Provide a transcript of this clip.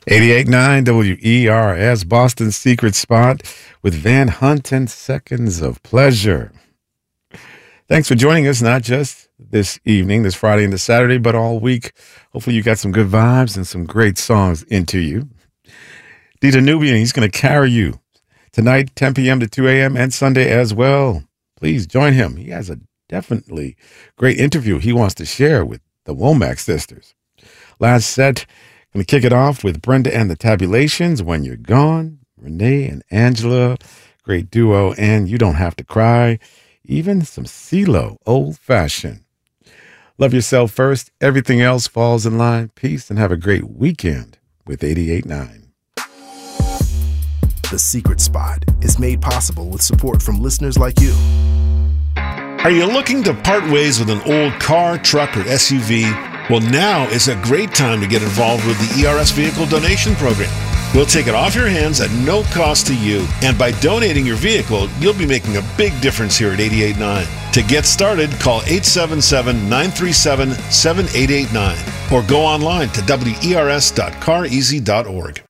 88.9 WERS, Boston's secret spot with Van Hunt and Seconds of Pleasure. Thanks for joining us, not just this evening, this Friday and this Saturday, but all week. Hopefully you got some good vibes and some great songs into you. Dita Nubian, he's going to carry you tonight, 10 p.m. to 2 a.m. and Sunday as well. Please join him. He has a definitely great interview he wants to share with the Womack sisters. Last set, going to kick it off with Brenda and the Tabulations, When You're Gone, Renee and Angela, great duo, and You Don't Have to Cry, even some CeeLo, Old Fashioned. Love yourself first. Everything else falls in line. Peace and have a great weekend with 88.9. The Secret Spot is made possible with support from listeners like you. Are you looking to part ways with an old car, truck, or SUV? Well, now is a great time to get involved with the ERS Vehicle Donation Program. We'll take it off your hands at no cost to you. And by donating your vehicle, you'll be making a big difference here at 88.9. To get started, call 877-937-7889 or go online to wers.careasy.org.